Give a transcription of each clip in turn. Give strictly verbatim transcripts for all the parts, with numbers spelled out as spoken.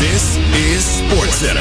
This is SportsCenter.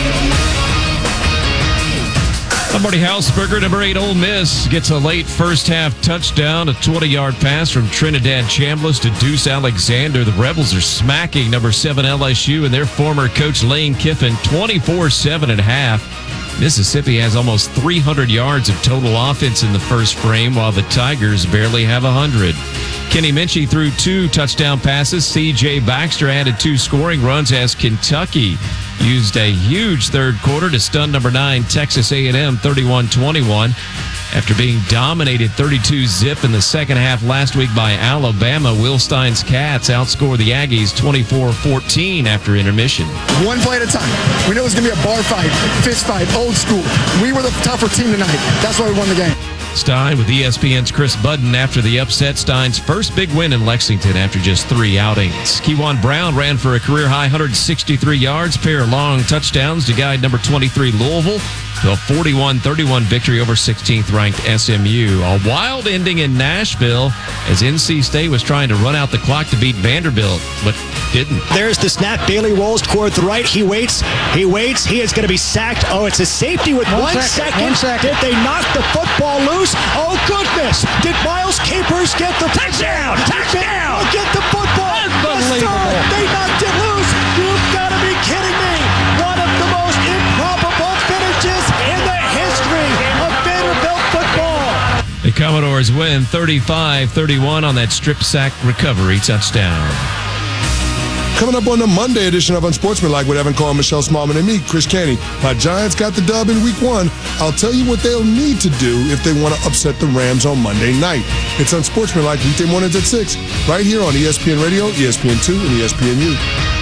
Marty Hausberger, number eight, Ole Miss, gets a late first-half touchdown, a twenty-yard pass from Trinidad Chambliss to Deuce Alexander. The Rebels are smacking number seven L S U and their former coach Lane Kiffin twenty-four seven at half. Mississippi has almost three hundred yards of total offense in the first frame, while the Tigers barely have one hundred. Kenny Minchie threw two touchdown passes. C J Baxter added two scoring runs as Kentucky used a huge third quarter to stun number nine Texas A and M thirty-one twenty-one. After being dominated thirty-two zip in the second half last week by Alabama, Will Stein's Cats outscored the Aggies twenty-four fourteen after intermission. One play at a time. We know it was going to be a bar fight, fist fight, old school. We were the tougher team tonight. That's why we won the game. Stein with E S P N's Chris Budden after the upset. Stein's first big win in Lexington after just three outings. Kewan Brown ran for a career-high one hundred sixty-three yards, pair of long touchdowns to guide number twenty-three Louisville to a forty-one thirty-one victory over sixteenth-ranked S M U. A wild ending in Nashville as N C State was trying to run out the clock to beat Vanderbilt, but didn't. There's the snap. Bailey rolls toward the right. He waits. He waits. He is going to be sacked. Oh, it's a safety with one, one second. second. One second. Did they knock the football loose? Oh, goodness. Did Miles Capers get the touchdown? Touchdown. Get the football. Unbelievable. Yes, they knocked it loose. You've got to be kidding me. One of the most improbable finishes in the history of Vanderbilt football. The Commodores win thirty-five thirty-one on that strip sack recovery touchdown. Coming up on the Monday edition of Unsportsmanlike with Evan Carr, Michelle Smallman, and me, Chris Caney. My Giants got the dub in week one. I'll tell you what they'll need to do if they want to upset the Rams on Monday night. It's Unsportsmanlike weekday mornings at six, right here on E S P N Radio, E S P N two, and E S P N U.